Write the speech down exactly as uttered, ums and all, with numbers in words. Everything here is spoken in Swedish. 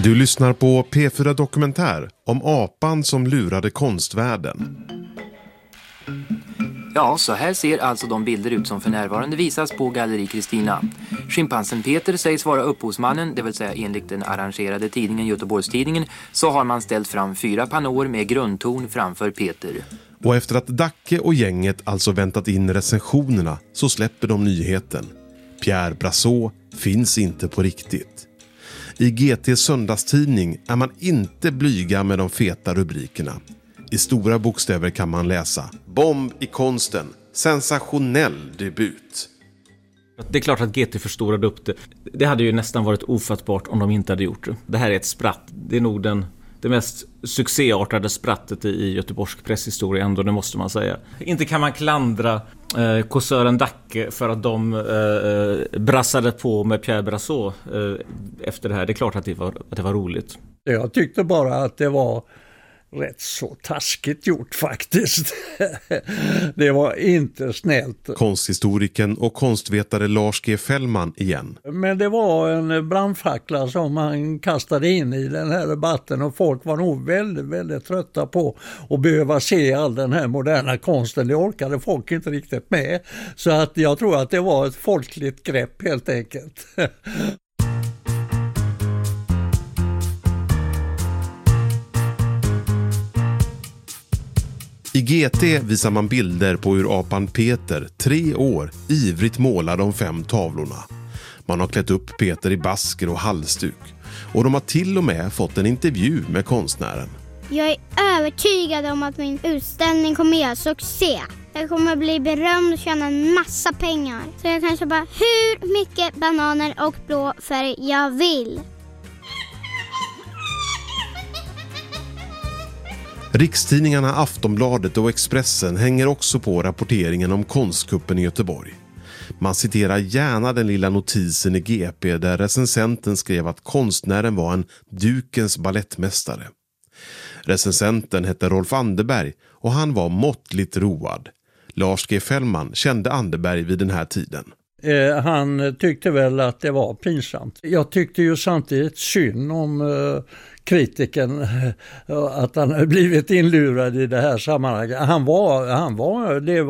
Du lyssnar på P fyra Dokumentär om apan som lurade konstvärlden. Ja, så här ser alltså de bilder ut som för närvarande visas på Galleri Kristina. Schimpansen Peter sägs vara upphovsmannen, det vill säga enligt den arrangerade tidningen Göteborgstidningen, så har man ställt fram fyra pannor med grundton framför Peter. Och efter att Dacke och gänget alltså väntat in recensionerna så släpper de nyheten. Pierre Brasseur finns inte på riktigt. I G T:s söndagstidning är man inte blyga med de feta rubrikerna. I stora bokstäver kan man läsa: bomb i konsten, sensationell debut. Det är klart att G T förstorade upp det. Det hade ju nästan varit ofattbart om de inte hade gjort det. Det här är ett spratt. Det är nog den, det mest succéartade sprattet i Göteborgsk presshistoria ändå, det måste man säga. Inte kan man klandra eh, kåsören Dacke för att de eh, brassade på med Pierre Brasseur eh, efter det här. Det är klart att det var, att det var roligt. Jag tyckte bara att det var rätt så taskigt gjort faktiskt. Det var inte snällt. Konsthistorikern och konstvetare Lars G. Fällman igen. Men det var en brandfackla som man kastade in i den här debatten, och folk var nog väldigt, väldigt trötta på att behöva se all den här moderna konsten. Det orkade folk inte riktigt med. Så att jag tror att det var ett folkligt grepp helt enkelt. I G T visar man bilder på hur apan Peter, tre år, ivrigt målar de fem tavlorna. Man har klätt upp Peter i basker och halsduk. Och de har till och med fått en intervju med konstnären. Jag är övertygad om att min utställning kommer göra succé. Jag kommer bli berömd och tjäna en massa pengar. Så jag kan köpa hur mycket bananer och blå färg jag vill. Rikstidningarna Aftonbladet och Expressen hänger också på rapporteringen om konstkuppen i Göteborg. Man citerar gärna den lilla notisen i G P där recensenten skrev att konstnären var en Dukens ballettmästare. Recensenten hette Rolf Anderberg och han var måttligt road. Lars G. Fällman kände Anderberg vid den här tiden. Eh, han tyckte väl att det var pinsamt. Jag tyckte ju samtidigt synd om eh, kritiken eh, att han blivit inlurad i det här sammanhanget. Han var, han var det